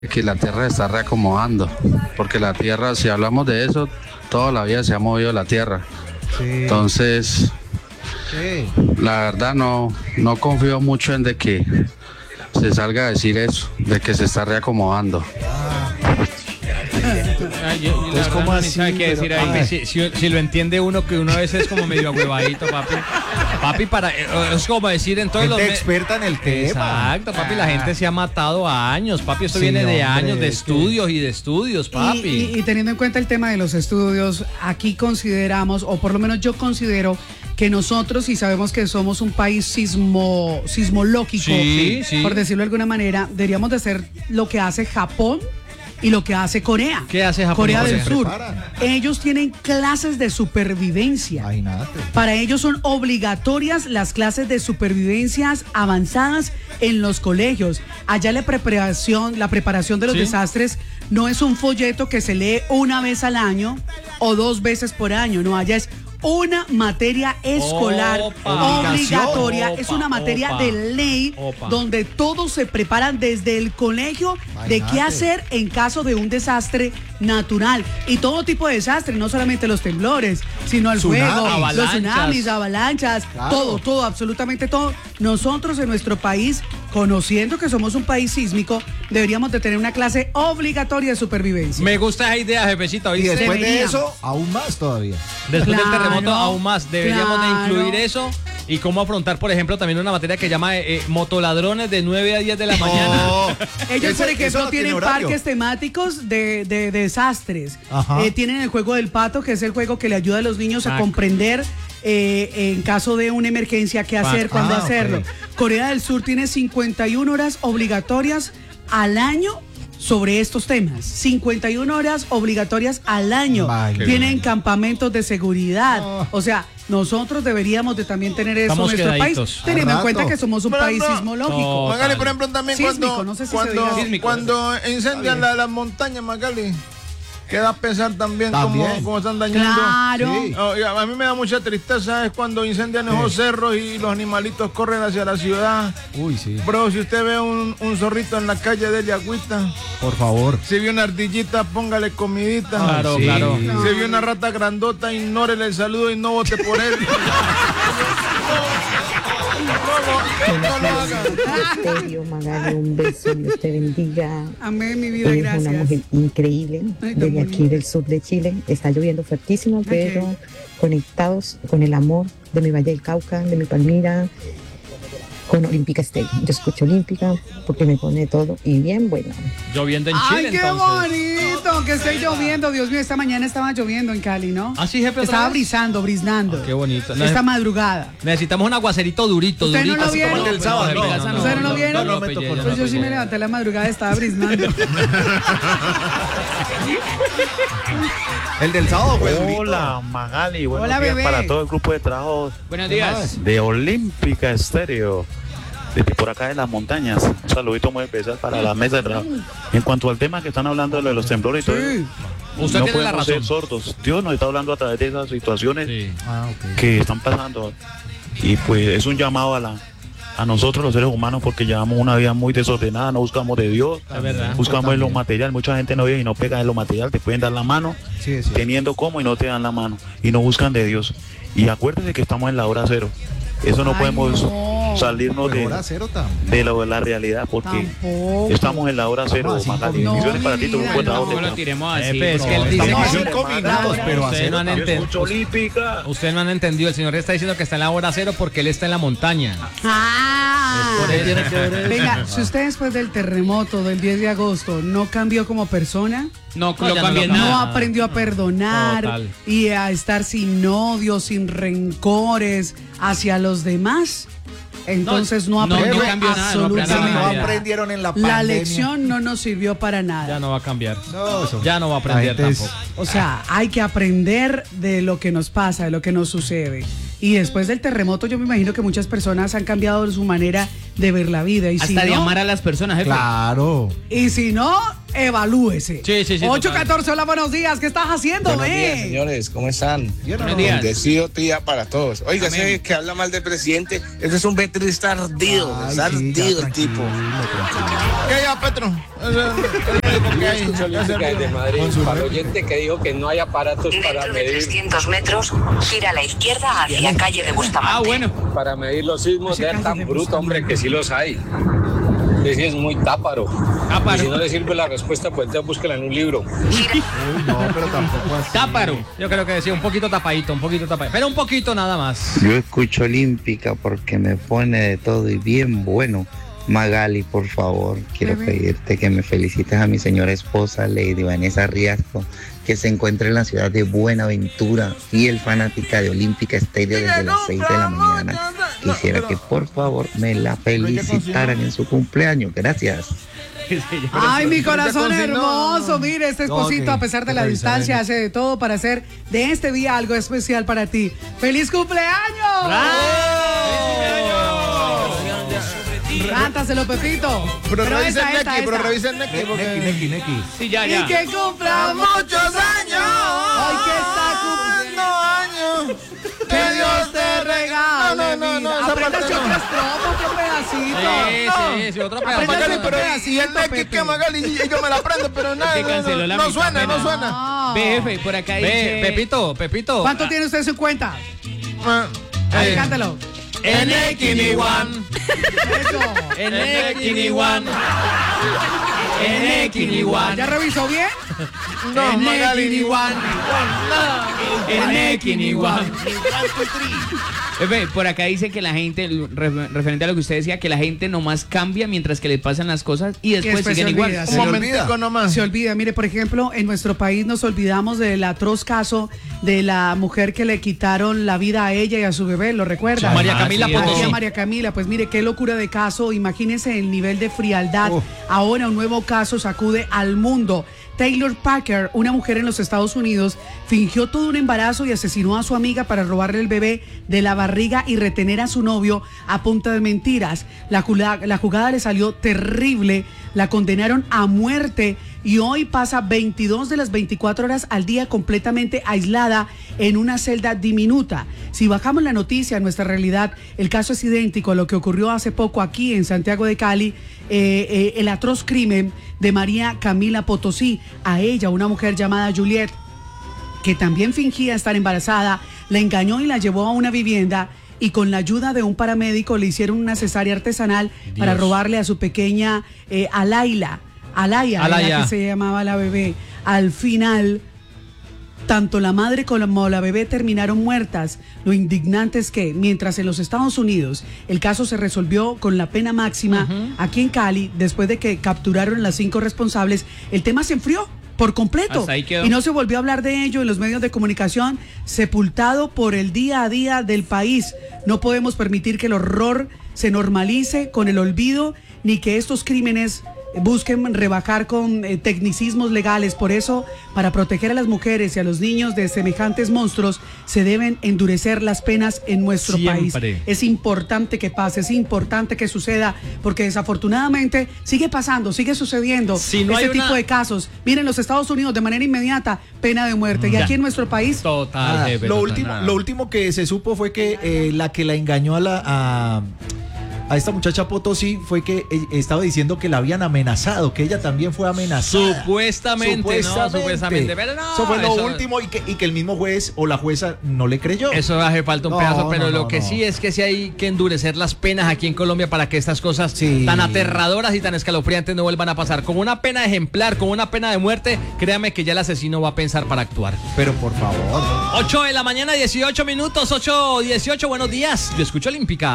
que la Tierra se está reacomodando, porque la Tierra, si hablamos de eso, toda la vida se ha movido la Tierra. Sí. Entonces, Sí. la verdad no confío mucho en de que se salga a decir eso, de que se está reacomodando. Entonces, ¿cómo así? ¿Sabe qué decir ahí? Ay. Si lo entiende uno, que uno a veces es como medio agüevadito, papi. Papi, es como decir en todos Gente los... experta en el tema. Exacto, papi, la gente se ha matado a años, papi, esto Sí, viene de hombre, años de es que- estudios y de estudios, papi. Y teniendo en cuenta el tema de los estudios, aquí consideramos, o por lo menos yo considero, que nosotros, y sabemos que somos un país sismológico, Sí, sí. por decirlo de alguna manera, deberíamos de hacer lo que hace Japón y lo que hace Corea. ¿Qué hace Japón y Corea del Corea? Sur. Preparan. Ellos tienen clases de supervivencia. Imagínate. Para ellos son obligatorias las clases de supervivencias avanzadas en los colegios. Allá la preparación de los ¿Sí? desastres no es un folleto que se lee una vez al año o 2 veces por año, no, allá es una materia escolar Opa. obligatoria, Opa, es una materia opa, de ley opa. donde todos se preparan desde el colegio de qué Imagínate. hacer en caso de un desastre natural y todo tipo de desastres, no solamente los temblores, sino el Tsunami, fuego, los avalanchas. tsunamis, avalanchas, Claro. todo, absolutamente todo. Nosotros en nuestro país, conociendo que somos un país sísmico, deberíamos de tener una clase obligatoria de supervivencia. Me gusta esa idea, jefecito, Y ¿viste? después de Deberíamos. eso, aún más todavía. Después del Claro, terremoto, aún más. Deberíamos de claro. incluir eso y cómo afrontar, por ejemplo, también una materia que llama motoladrones de 9 a 10 de la mañana. Ellos, por Eso ejemplo, no tienen tiene horario. parques temáticos de desastres. Ajá. Tienen el juego del pato, que es el juego que le ayuda a los niños a Ah. comprender en caso de una emergencia qué hacer, cuándo Ah, hacerlo. ok. Corea del Sur tiene 51 horas obligatorias al año sobre estos temas. 51 horas obligatorias al año. Vaya. Tienen campamentos de seguridad. Oh. O sea, nosotros deberíamos de también tener eso Estamos en nuestro quedaditos. país, teniendo en Al cuenta rato. que somos un Pero país no. sismológico. Magali, por ejemplo, también Sísmico, no sé si se diga sísmico. cuando incendian las montañas, Magali, queda a pensar también, También. cómo están dañando. Claro. Sí. Oh, y a mí me da mucha tristeza es cuando incendian esos cerros y los animalitos corren hacia la ciudad. Uy, sí. Bro, si usted ve un zorrito en la calle, dele agüita. Por favor. Si ve una ardillita, póngale comidita. Claro, Sí. claro. Si ve una rata grandota, ignórele el saludo y no vote por él. No lo haga. Misterio, Magali, un beso, Dios te bendiga. Amén, mi vida, Eres una gracias. mujer increíble Ay, tan desde aquí bonito. del sur de Chile. Está lloviendo fuertísimo, pero conectados con el amor de mi Valle del Cauca, de mi Palmira, con Olímpica Estéreo. Yo escucho Olímpica porque me pone todo y bien bueno. Lloviendo en Chile, ¡Ay, qué entonces. bonito! Que esté lloviendo. Dios mío, esta mañana estaba lloviendo en Cali, ¿no? ¿Ah, sí, jefe? otra Estaba vez? briznando. Ah, qué bonito. No, Esta madrugada. necesitamos un aguacerito durito, ¿Usted no durito. lo vieron? Así como el del sábado, No, no, ¿Ustedes no lo vieron? No, me tocó, pillé, no. Pues yo sí pillé. me levanté a la madrugada, estaba briznando. El del sábado fue durito. Hola Magali, buenos Hola, días bebé. para todo el grupo de trabajo Buenos días. de Olímpica Estéreo, desde por acá de las montañas. Un saludito muy especial para la mesa de trabajo. En cuanto al tema que están hablando de lo de los temblores y todo, Sí. Usted no tiene la podemos ser razón. sordos. Dios nos está hablando a través de esas situaciones Sí. Ah, ok. que están pasando. Y pues es un llamado a nosotros los seres humanos porque llevamos una vida muy desordenada, no buscamos de Dios, Es verdad. buscamos en lo También. material. Mucha gente no vive y no pega en lo material, te pueden dar la mano Sí, es cierto. teniendo como y no te dan la mano y no buscan de Dios. Y acuérdate que estamos en la hora cero. Eso no Ay, podemos no. salirnos Pues de, hora cero también. de la realidad porque Tampoco. estamos en la hora cero, No, así Magali. como- Bendiciones No, para ti, tu mi grupo de vida, trabajo. no. te No lo amo. tiremos así. Jefe, es que él bro. dice Estamos que en 5 minutos, pero a Ustedes cero no han también. entendido. Escucho Olímpica. Ustedes no han entendido. El señor está diciendo que está en la hora cero porque él está en la montaña. Ah. Por eso tiene que ver eso. Venga, si usted después del terremoto del 10 de agosto no cambió como persona, No, lo cambié no nada. aprendió a perdonar Total. y a estar sin odio, sin rencores hacia los demás, entonces no no aprendió cambió nada, no absolutamente aprendió No nada. nada. aprendieron en la La pandemia. lección no nos sirvió para nada. Ya no va a cambiar. No, eso- Ya no va a aprender la gente es- tampoco. O sea, hay que aprender de lo que nos pasa, de lo que nos sucede. Y después del terremoto, yo me imagino que muchas personas han cambiado su manera de ver la vida. Y si Hasta de no, amar a las personas, jefe. Claro. y si no, evalúese. Sí, 8:14, hola, buenos días. ¿Qué estás haciendo, Buenos días, señores, ¿cómo están? Buenos días. Bendecido día para todos. Oiga, ese que habla mal del presidente, ese es un veterista ardido, ardido el tipo. ¿Qué hay, Petro? Yo escucho Olímpica desde Madrid, para el oyente que dijo que no hay aparatos para Dentro de medir. 300 metros, gira a la izquierda hacia calle de Bustamante. Para medir los sismos de tan bruto, hombre, que sí los hay. Ese es muy táparo. Y si no le sirve la respuesta, pues entonces búsquela en un libro. No, pero tampoco así. Táparo. Yo creo que decía un poquito tapadito. Pero un poquito nada más. Yo escucho Olímpica porque me pone de todo y bien bueno. Magali, por favor, quiero pedirte que me felicites a mi señora esposa, Lady Vanessa Riasco, que se encuentra en la ciudad de Buenaventura, fiel fanática de Olímpica Estéreo desde las 6 de la mañana. Quisiera que por favor me la felicitaran en su cumpleaños. Gracias. Ay, mi corazón hermoso. Mire, este esposito, a pesar de la distancia, hace de todo para hacer de este día algo especial para ti. ¡Feliz cumpleaños! Cántaselo, Pepito. Pero revisa el Neki. Sí, ya. Y que cumpla muchos años. Hoy que está cumpliendo años. Que Dios te regale. No, esa Apréndase parte no. otra estrofa, otro pedacito. Sí, otro Magali, pedacito. pero y el Neki que Magali, yo me la aprendo, pero nada, no suena. No. Jefe, por acá dice... Pepito. ¿Cuánto tiene usted en su cuenta? Ahí, cántalo. Enequiniwan. ¿Ya revisó bien? No, Magali. Por acá dice que la gente, referente a lo que usted decía, que la gente nomás cambia mientras que le pasan las cosas y después siguen igual. Un momentico nomás. Se olvida, mire, por ejemplo, en nuestro país nos olvidamos del atroz caso de la mujer que le quitaron la vida a ella y a su bebé, ¿lo recuerda? María Camila Potosí. María Camila, pues mire, qué locura de caso, imagínense el nivel de frialdad. Ahora un nuevo caso sacude al mundo. Taylor Packer, una mujer en los Estados Unidos, fingió todo un embarazo y asesinó a su amiga para robarle el bebé de la barriga y retener a su novio a punta de mentiras. La jugada le salió terrible, la condenaron a muerte y hoy pasa 22 de las 24 horas al día completamente aislada en una celda diminuta. Si bajamos la noticia a nuestra realidad, el caso es idéntico a lo que ocurrió hace poco aquí en Santiago de Cali, el atroz crimen de María Camila Potosí. A ella, una mujer llamada Juliet, que también fingía estar embarazada, la engañó y la llevó a una vivienda y con la ayuda de un paramédico le hicieron una cesárea artesanal para robarle a su pequeña Alaya, que se llamaba la bebé. Al final, tanto la madre como la bebé terminaron muertas. Lo indignante es que, mientras en los Estados Unidos el caso se resolvió con la pena máxima, aquí en Cali, después de que capturaron las 5 responsables, el tema se enfrió por completo y no se volvió a hablar de ello en los medios de comunicación, sepultado por el día a día del país. No podemos permitir que el horror se normalice con el olvido, ni que estos crímenes busquen rebajar con tecnicismos legales. Por eso, para proteger a las mujeres y a los niños de semejantes monstruos, se deben endurecer las penas en nuestro país. Es importante que pase, es importante que suceda, porque desafortunadamente sigue pasando, sigue sucediendo tipo de casos. Miren, los Estados Unidos de manera inmediata, pena de muerte. Y aquí en nuestro país, Lo último que se supo fue que la engañó a esta muchacha Potosí fue que estaba diciendo que la habían amenazado, que ella también fue amenazada. Supuestamente. Pero no, eso fue lo último y que el mismo juez o la jueza no le creyó. Eso hace falta un pedazo, pero lo que sí es que sí hay que endurecer las penas aquí en Colombia para que estas cosas tan aterradoras y tan escalofriantes no vuelvan a pasar. Con una pena ejemplar, con una pena de muerte, créame que ya el asesino va a pensar para actuar. Pero por favor. 8 de la mañana, 18 minutos, 8:18, buenos días. Yo escucho Olímpica.